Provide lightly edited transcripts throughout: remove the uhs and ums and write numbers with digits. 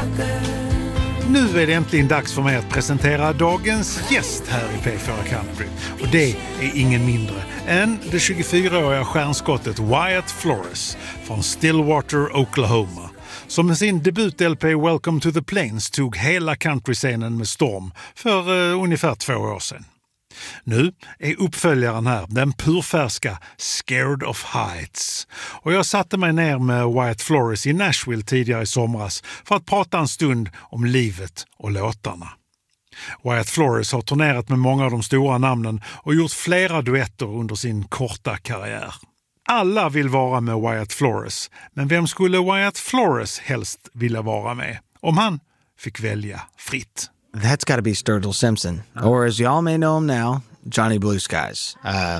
Nu är det äntligen dags för mig att presentera dagens gäst här i P4 Country. Och det är ingen mindre än det 24-åriga stjärnskottet Wyatt Flores från Stillwater, Oklahoma. Som med sin debut-LP Welcome to the Plains tog hela countryscenen med storm för ungefär 2 år sedan. Nu är uppföljaren här, den purfärska Scared of Heights. Och jag satte mig ner med Wyatt Flores i Nashville tidigare i somras för att prata en stund om livet och låtarna. Wyatt Flores har turnerat med många av de stora namnen och gjort flera duetter under sin korta karriär. Alla vill vara med Wyatt Flores, men vem skulle Wyatt Flores helst vilja vara med om han fick välja fritt? That's got to be Sturgill Simpson, or as y'all may know him now, Johnny Blue Skies.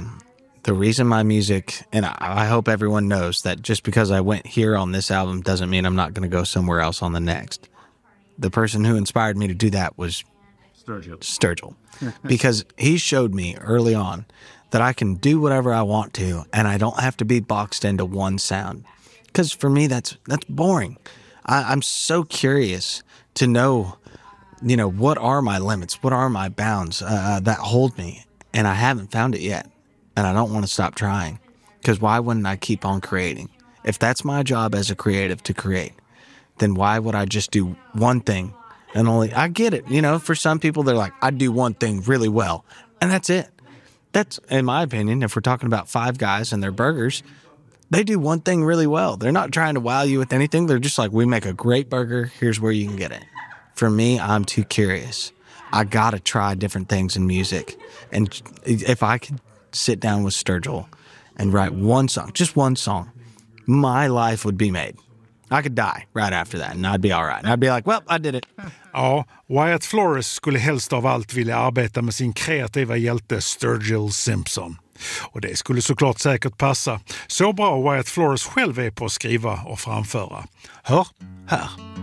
The reason my music, and I hope everyone knows that just because I went here on this album doesn't mean I'm not going to go somewhere else on the next. The person who inspired me to do that was Sturgill. Because he showed me early on that I can do whatever I want to, and I don't have to be boxed into one sound. Because for me, that's boring. I'm so curious to know, you know, what are my limits? What are my bounds that hold me? And I haven't found it yet. And I don't want to stop trying. Because why wouldn't I keep on creating? If that's my job as a creative to create, then why would I just do one thing? And I get it. You know, for some people, they're like, I do one thing really well. And that's it. That's, in my opinion, if we're talking about Five Guys and their burgers, they do one thing really well. They're not trying to wow you with anything. They're just like, we make a great burger. Here's where you can get it. For me, I'm too curious. I gotta try different things in music. And if I could sit down with Sturgill and write one song, just one song, my life would be made. I could die right after that and I'd be all right. I'd be like, well, I did it. Ja, Wyatt Flores skulle helst av allt vilja arbeta med sin kreativa hjälte Sturgill Simpson. Och det skulle såklart säkert passa. Så bra Wyatt Flores själv är på att skriva och framföra. Hör här.